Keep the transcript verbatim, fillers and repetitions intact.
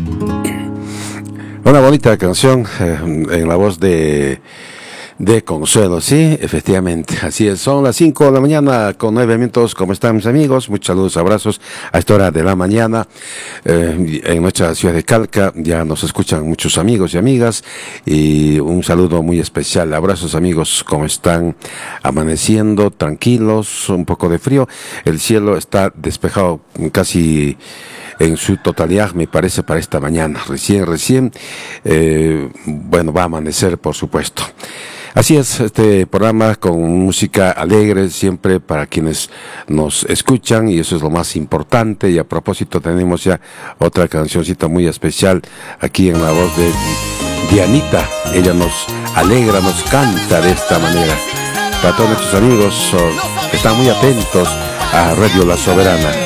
Una bonita canción eh, en la voz de, de Consuelo, sí, efectivamente, así es. Son las cinco de la mañana con nueve minutos. ¿Cómo están mis amigos? Muchos saludos, abrazos a esta hora de la mañana. Eh, en nuestra ciudad de Calca ya nos escuchan muchos amigos y amigas, y un saludo muy especial. Abrazos amigos, ¿cómo están? Amaneciendo, tranquilos, un poco de frío. El cielo está despejado casi en su totalidad, me parece, para esta mañana. Recién, recién, eh, bueno, va a amanecer, por supuesto. Así es, este programa con música alegre siempre para quienes nos escuchan, y eso es lo más importante. Y a propósito, tenemos ya otra cancioncita muy especial aquí en la voz de Dianita. Ella nos alegra, nos canta de esta manera. Para todos nuestros amigos, oh, están muy atentos a Radio La Soberana.